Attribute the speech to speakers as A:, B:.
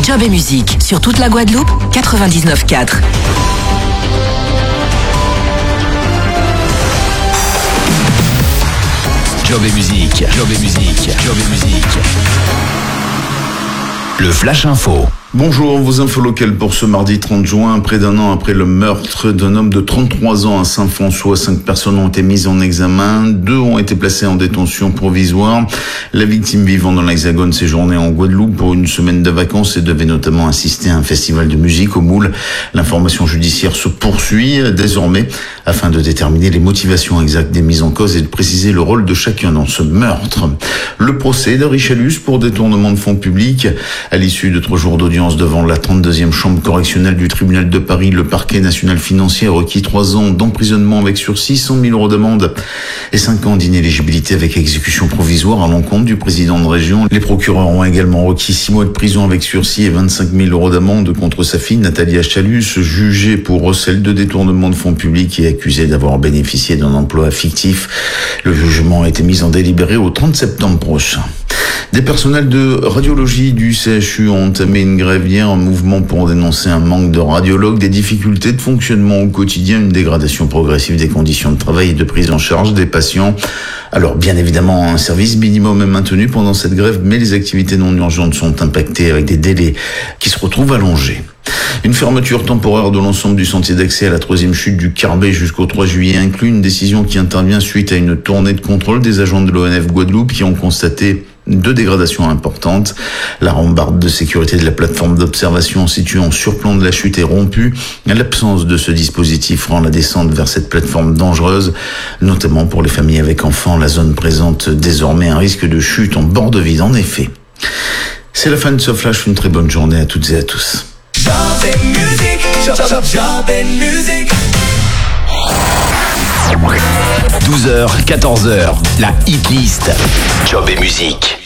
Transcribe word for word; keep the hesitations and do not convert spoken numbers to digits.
A: Job et musique sur toute la Guadeloupe, quatre-vingt-dix-neuf quatre.
B: Job et musique, Job et musique, Job et musique. Le Flash Info.
C: Bonjour, vos infos locales pour ce mardi trente juin. Près d'un an après le meurtre d'un homme de trente-trois ans à Saint-François, cinq personnes ont été mises en examen. Deux ont été placées en détention provisoire. La victime vivant dans l'Hexagone séjournait en Guadeloupe pour une semaine de vacances et devait notamment assister à un festival de musique au Moule. L'information judiciaire se poursuit désormais afin de déterminer les motivations exactes des mises en cause et de préciser le rôle de chacun dans ce meurtre. Le procès de Richelieu pour détournement de fonds publics. À l'issue de trois jours d'audience devant la trente-deuxième chambre correctionnelle du tribunal de Paris, le parquet national financier a requis trois ans d'emprisonnement avec sursis, cent mille euros d'amende et cinq ans d'inéligibilité avec exécution provisoire à l'encontre du président de région. Les procureurs ont également requis six mois de prison avec sursis et vingt-cinq mille euros d'amende contre sa fille Nathalie Achalus, jugée pour recel de détournement de fonds publics et accusée d'avoir bénéficié d'un emploi fictif. Le jugement a été mis en délibéré au trente septembre prochain. Des personnels de radiologie du C H U ont entamé une grève hier, un mouvement pour dénoncer un manque de radiologues, des difficultés de fonctionnement au quotidien, une dégradation progressive des conditions de travail et de prise en charge des patients. Alors bien évidemment, un service minimum est maintenu pendant cette grève, mais les activités non urgentes sont impactées avec des délais qui se retrouvent allongés. Une fermeture temporaire de l'ensemble du sentier d'accès à la troisième chute du Carbet jusqu'au trois juillet inclut une décision qui intervient suite à une tournée de contrôle des agents de l'O N F Guadeloupe qui ont constaté deux dégradations importantes. La rambarde de sécurité de la plateforme d'observation située en surplomb de la chute est rompue. L'absence de ce dispositif rend la descente vers cette plateforme dangereuse, notamment pour les familles avec enfants. La zone présente désormais un risque de chute en bord de vide en effet. C'est la fin de ce flash. Une très bonne journée à toutes et à tous.
D: Job et musique, job, job, job et musique.
B: douze heures, quatorze heures, la hit list. Job et musique.